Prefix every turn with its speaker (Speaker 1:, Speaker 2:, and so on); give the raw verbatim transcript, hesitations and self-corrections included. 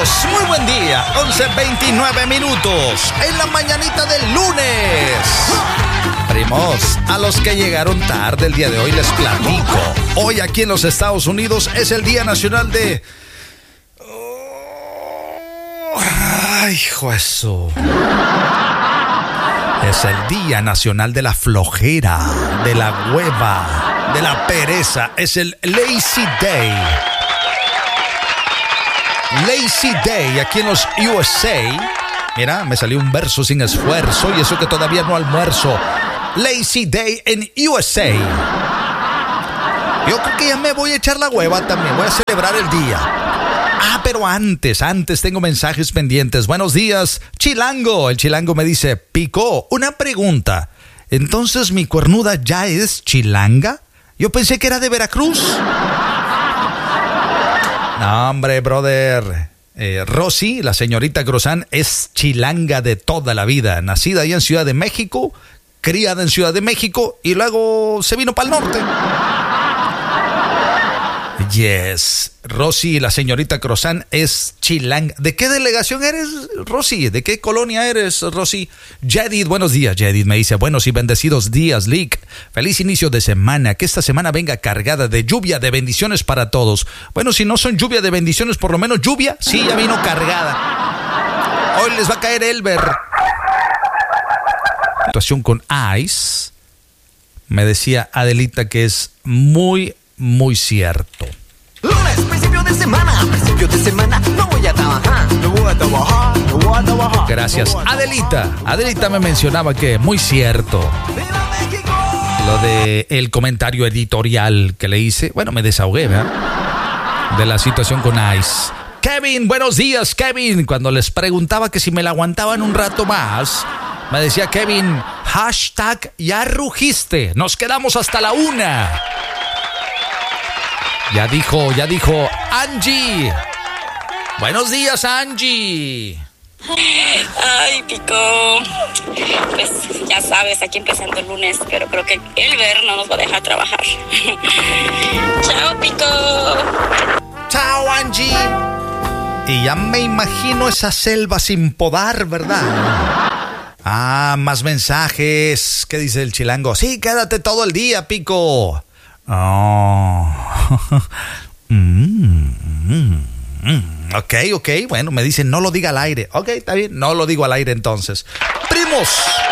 Speaker 1: Muy buen día, once veintinueve minutos en la mañanita del lunes. Primos, a los que llegaron tarde el día de hoy les platico. Hoy aquí en los Estados Unidos es el Día Nacional de... Oh, ay, hijo eso. Es el Día Nacional de la Flojera, de la hueva, de la pereza. Es el Lazy Day. Lazy Day aquí en los U S A. Mira, me salió un verso sin esfuerzo y eso que todavía no almuerzo. Lazy Day en U S A. Yo creo que ya me voy a echar la hueva también. Voy a celebrar el día. Ah, pero antes, antes tengo mensajes pendientes. Buenos días, Chilango. El Chilango me dice, Pico, una pregunta. ¿Entonces mi cuernuda ya es chilanga? Yo pensé que era de Veracruz. No, hombre, brother. Eh, Rosy, la señorita Grosán, es chilanga de toda la vida. Nacida allá en Ciudad de México, criada en Ciudad de México y luego se vino para el norte. Yes, Rosy, la señorita Crozán es chilanga. ¿De qué delegación eres, Rosy? ¿De qué colonia eres, Rosy? Jedid, buenos días, Jedid. Me dice, buenos y bendecidos días, Lick. Feliz inicio de semana. Que esta semana venga cargada de lluvia, de bendiciones para todos. Bueno, si no son lluvia de bendiciones, por lo menos lluvia, sí, ya vino cargada. Hoy les va a caer Elber. Situación con Ice. Me decía Adelita que es muy, muy cierto.
Speaker 2: Lunes, principio de semana, principio de semana, no voy a trabajar, no voy a trabajar, no voy a trabajar.
Speaker 1: Gracias, Adelita. Adelita me mencionaba que muy cierto. Lo de el comentario editorial que le hice, bueno, me desahogué, ¿verdad? De la situación con Ice. Kevin, buenos días, Kevin. Cuando les preguntaba que si me la aguantaban un rato más, me decía Kevin, hashtag ya rugiste, nos quedamos hasta la una. Ya dijo, ya dijo Angie. Buenos días, Angie.
Speaker 3: Ay, Pico. Pues ya sabes, aquí empezando el lunes, pero creo que Elber no nos va a dejar trabajar. Chao, Pico.
Speaker 1: Chao, Angie. Y ya me imagino esa selva sin podar, ¿verdad? Ah, más mensajes. ¿Qué dice el Chilango? Sí, quédate todo el día, Pico. Oh. mm, mm, mm. Ok, ok. Bueno, me dicen no lo diga al aire. Ok, está bien. No lo digo al aire entonces. Primos.